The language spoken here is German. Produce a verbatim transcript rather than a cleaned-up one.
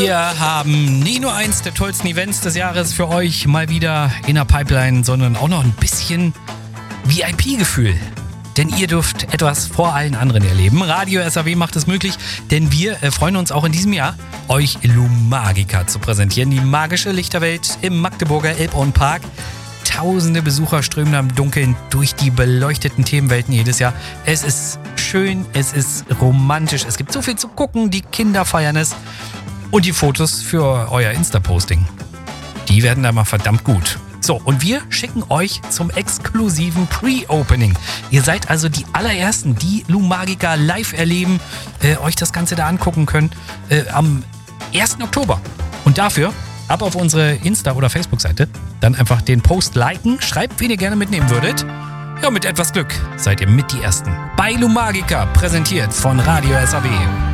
Wir haben nicht nur eins der tollsten Events des Jahres für euch mal wieder in der Pipeline, sondern auch noch ein bisschen V I P-Gefühl. Denn ihr dürft etwas vor allen anderen erleben. Radio S A W macht es möglich, denn wir äh, freuen uns auch in diesem Jahr, euch Lumagica zu präsentieren. Die magische Lichterwelt im Magdeburger Elbauenpark. Tausende Besucher strömen am Dunkeln durch die beleuchteten Themenwelten jedes Jahr. Es ist schön, es ist romantisch, es gibt so viel zu gucken, die Kinder feiern es. Und die Fotos für euer Insta-Posting, die werden da mal verdammt gut. So, und wir schicken euch zum exklusiven Pre-Opening. Ihr seid also die allerersten, die Lumagica live erleben, äh, euch das Ganze da angucken können, äh, am ersten Oktober. Und dafür ab auf unsere Insta- oder Facebook-Seite, dann einfach den Post liken, schreibt, wen ihr gerne mitnehmen würdet. Ja, mit etwas Glück seid ihr mit die Ersten. Bei Lumagica, präsentiert von Radio S A W.